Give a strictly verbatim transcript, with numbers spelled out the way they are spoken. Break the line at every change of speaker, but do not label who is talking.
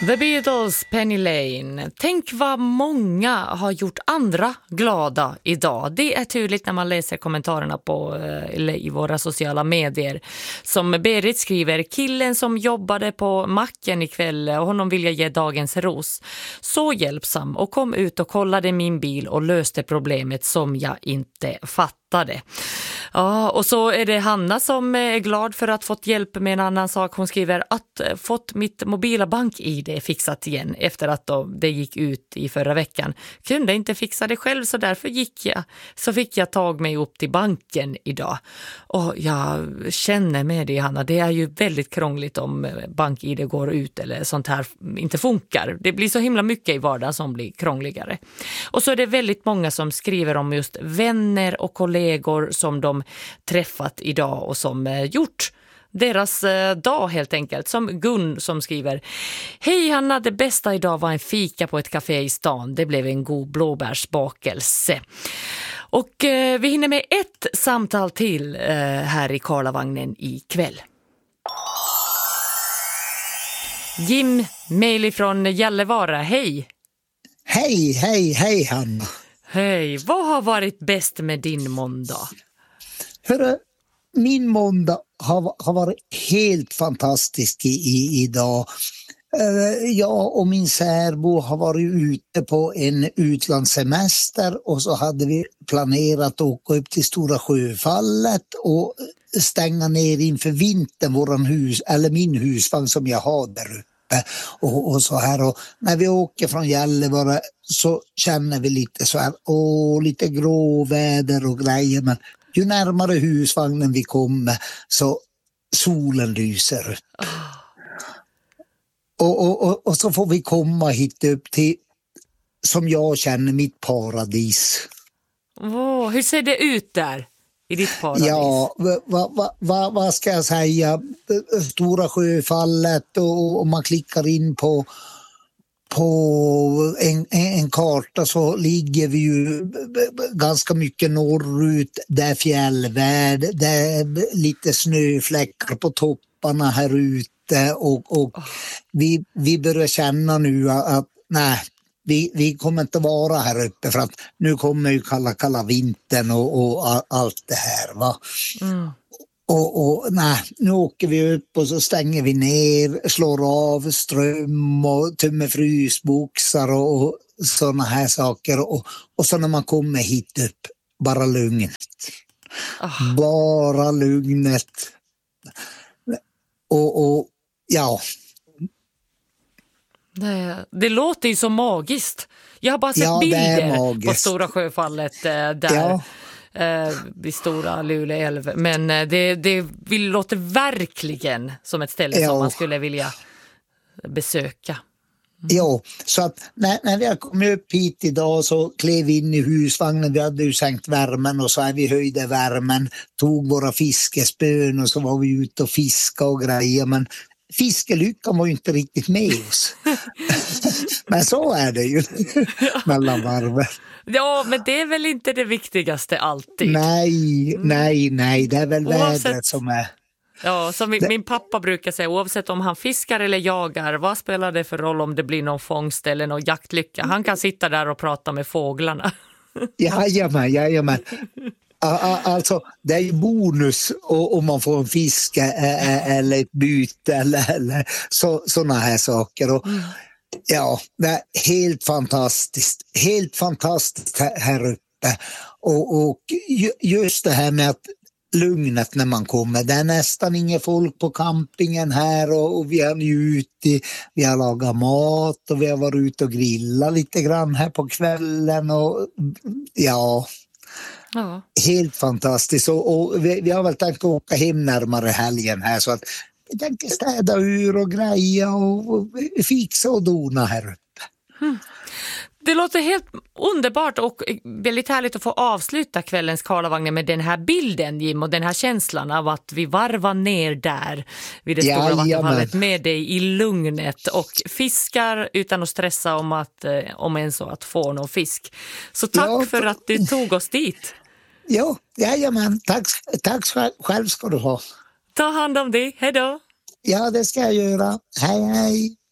The Beatles, Penny Lane. Tänk vad många har gjort andra glada idag. Det är tydligt när man läser kommentarerna på, eller i våra sociala medier. Som Berit skriver, killen som jobbade på macken ikväll och honom vill jag ge dagens ros. Så hjälpsam och kom ut och kollade min bil och löste problemet som jag inte fattade. Ja, och så är det Hanna som är glad för att fått hjälp med en annan sak. Hon skriver att fått mitt mobila bank-I D fixat igen efter att då det gick ut i förra veckan. Kunde inte fixa det själv så därför gick jag. Så fick jag tag mig upp till banken idag. Och jag känner med det, Hanna. Det är ju väldigt krångligt om bank-I D går ut eller sånt här inte funkar. Det blir så himla mycket i vardagen som blir krångligare. Och så är det väldigt många som skriver om just vänner och kollegor som de träffat idag och som gjort deras eh, dag helt enkelt. Som Gun som skriver: hej Hanna, det bästa idag var en fika på ett café i stan. Det blev en god blåbärsbakelse. Och eh, vi hinner med ett samtal till eh, här i Karlavagnen ikväll. Jim Meili från Gällivare, hej.
Hej, hej, hej Hanna.
Hej, vad har varit bäst med din måndag?
Hörru, min måndag har, har varit helt fantastisk i, i, idag. Uh, jag och min särbo har varit ute på en utlandssemester och så hade vi planerat att åka upp till Stora Sjöfallet och stänga ner inför vintern våran hus, eller min husvagn som jag har där uppe. Och, och så här, och när vi åker från Gällivare så känner vi lite så här, åh, lite gråväder och grejer, men ju närmare husvagnen vi kommer så solen lyser upp. Och, och, och, och så får vi komma hit upp till, som jag känner, mitt paradis.
Oh, hur ser det ut där i ditt paradis?
Ja, vad va, va, va ska jag säga? Stora Sjöfallet, och, och man klickar in på På en, en karta så ligger vi ju ganska mycket norrut, där är fjällvärld, det är lite snöfläckar på topparna här ute, och, och vi, vi börjar känna nu att nej, vi, vi kommer inte vara här uppe för att nu kommer ju kalla, kalla vintern och, och allt det här, va? Mm. Och, och nej, nu åker vi upp och så stänger vi ner, slår av ström och tömmer frysboxar och, och sådana här saker. Och, och så när man kommer hit upp, bara lugnet. Oh. Bara lugnet. Och, och ja.
Det, det låter ju så magiskt. Jag har bara sett
ja,
bilder på Stora Sjöfallet eh, där.
Ja.
Eh, vid Stora Luleå älv. Men eh, det, det vill, låter verkligen som ett ställe ja. som man skulle vilja besöka. Mm.
Ja, så att när, när vi har kommit upp hit idag så klev vi in i husvagnen. Vi hade ju sänkt värmen och så är vi höjde värmen, tog våra fiskespön och så var vi ute och fiska och grejer. Men fiskelyckan var ju inte riktigt med oss. Men så är det ju mellan varven.
Ja, men det är väl inte det viktigaste alltid.
Nej, nej, nej. Det är väl
oavsett,
vädret som är...
Ja, som min, min pappa brukar säga, oavsett om han fiskar eller jagar, vad spelar det för roll om det blir någon fångst eller någon jaktlycka? Han kan sitta där och prata med fåglarna.
Jajamän, jajamän. Alltså, det är ju bonus om man får en fisk eller ett byte eller, eller så, såna här saker. Och, mm. Ja, det är helt fantastiskt. Helt fantastiskt här, här uppe. Och, och just det här med att lugnet när man kommer. Det är nästan ingen folk på campingen här och, och vi har njutit. Vi har lagat mat och vi har varit ute och grillat lite grann här på kvällen. Och ja... Ja. Helt fantastiskt. Och, och vi, vi har väl tänkt åka hem närmare helgen här så att vi tänker städa ur och greja och, och fixa och dona här uppe.
Mm. Det låter helt underbart och väldigt härligt att få avsluta kvällens Karlavagnen med den här bilden, Jim, och den här känslan av att vi varvar ner där vid det stora vattenfallet med dig i lugnet och fiskar utan att stressa om att om en så att få någon fisk. Så tack ja, för att du tog oss dit.
Ja, jajamän. Tack, tack själv ska du ha.
Ta hand om dig. Hej då.
Ja, det ska jag göra. Hej, hej.